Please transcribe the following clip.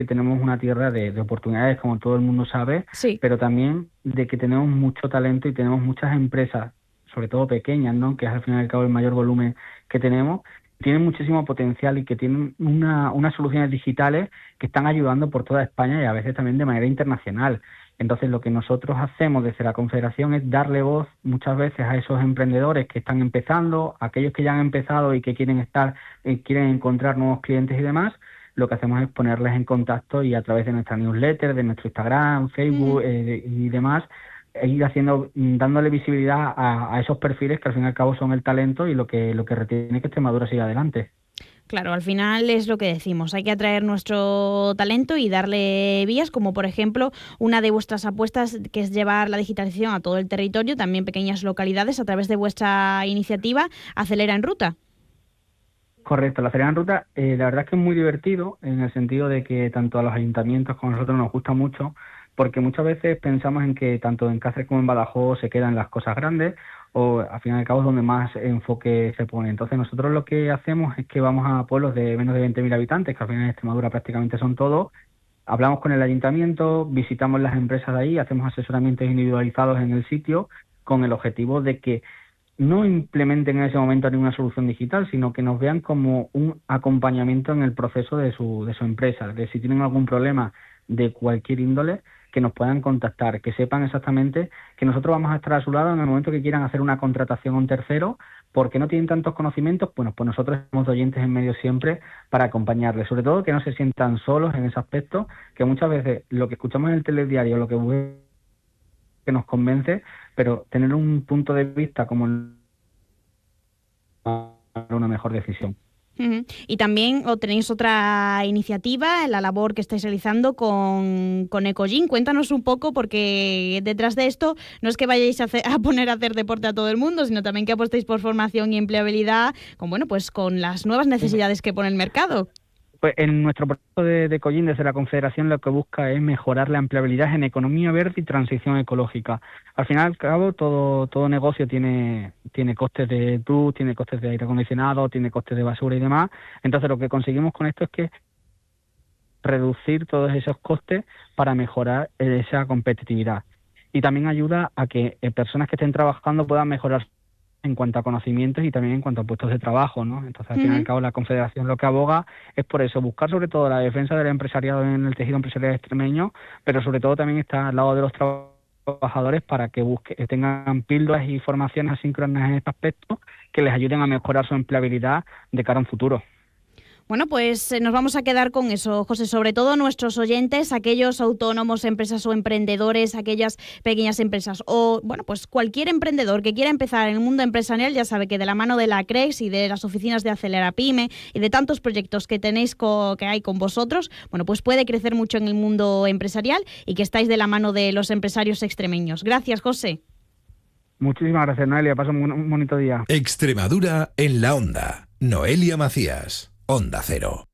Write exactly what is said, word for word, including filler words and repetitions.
que tenemos una tierra de, de oportunidades, como todo el mundo sabe, Sí. pero también de que tenemos mucho talento y tenemos muchas empresas, sobre todo pequeñas, ¿no?, que es al fin y al cabo el mayor volumen que tenemos, tienen muchísimo potencial y que tienen una, unas soluciones digitales que están ayudando por toda España y a veces también de manera internacional. Entonces, lo que nosotros hacemos desde la Confederación es darle voz muchas veces a esos emprendedores que están empezando, a aquellos que ya han empezado y que quieren estar, eh, quieren encontrar nuevos clientes y demás. Lo que hacemos es ponerles en contacto y a través de nuestra newsletter, de nuestro Instagram, Facebook Ujú. eh, y demás, e ir haciendo, dándole visibilidad a, a esos perfiles que al fin y al cabo son el talento y lo que lo que retiene que Extremadura siga adelante. Claro, al final es lo que decimos, hay que atraer nuestro talento y darle vías, como por ejemplo una de vuestras apuestas, que es llevar la digitalización a todo el territorio, también pequeñas localidades, a través de vuestra iniciativa Acelera en Ruta. Correcto, la Feria en Ruta, eh, la verdad es que es muy divertido en el sentido de que tanto a los ayuntamientos como a nosotros nos gusta mucho, porque muchas veces pensamos en que tanto en Cáceres como en Badajoz se quedan las cosas grandes o al fin y al cabo es donde más enfoque se pone. Entonces nosotros lo que hacemos es que vamos a pueblos de menos de veinte mil habitantes, que al final en Extremadura prácticamente son todos, hablamos con el ayuntamiento, visitamos las empresas de ahí, hacemos asesoramientos individualizados en el sitio con el objetivo de que no implementen en ese momento ninguna solución digital, sino que nos vean como un acompañamiento en el proceso de su, de su empresa, de si tienen algún problema de cualquier índole, que nos puedan contactar, que sepan exactamente que nosotros vamos a estar a su lado en el momento que quieran hacer una contratación a un tercero, porque no tienen tantos conocimientos. Bueno, pues nosotros somos oyentes en medio siempre para acompañarles, sobre todo que no se sientan solos en ese aspecto, que muchas veces lo que escuchamos en el telediario, lo que que nos convence, pero tener un punto de vista como una mejor decisión. Uh-huh. Y también o tenéis otra iniciativa, la labor que estáis realizando con, con Ecogym. Cuéntanos un poco, porque detrás de esto no es que vayáis a, hacer, a poner a hacer deporte a todo el mundo, sino también que apostéis por formación y empleabilidad con, bueno, pues con las nuevas necesidades que pone el mercado. Pues en nuestro proyecto de, de Ecogym desde la Confederación lo que busca es mejorar la empleabilidad en economía verde y transición ecológica. Al final y al cabo todo todo negocio tiene tiene costes de luz, tiene costes de aire acondicionado, tiene costes de basura y demás. Entonces lo que conseguimos con esto es que reducir todos esos costes para mejorar esa competitividad. Y también ayuda a que eh, personas que estén trabajando puedan mejorar en cuanto a conocimientos y también en cuanto a puestos de trabajo, ¿no? Entonces, al fin y al Uh-huh. cabo, la Confederación lo que aboga es por eso, buscar sobre todo la defensa del empresariado en el tejido empresarial extremeño, pero sobre todo también está al lado de los trabajadores para que busque, tengan píldoras y formaciones asíncronas en este aspecto que les ayuden a mejorar su empleabilidad de cara a un futuro. Bueno, pues eh, nos vamos a quedar con eso, José, sobre todo nuestros oyentes, aquellos autónomos, empresas o emprendedores, aquellas pequeñas empresas o, bueno, pues cualquier emprendedor que quiera empezar en el mundo empresarial, ya sabe que de la mano de la CREX y de las oficinas de Acelera Pyme y de tantos proyectos que tenéis co- que hay con vosotros, bueno, pues puede crecer mucho en el mundo empresarial y que estáis de la mano de los empresarios extremeños. Gracias, José. Muchísimas gracias, Noelia. Pasa un, un bonito día. Extremadura en la onda. Noelia Macías, Onda Cero.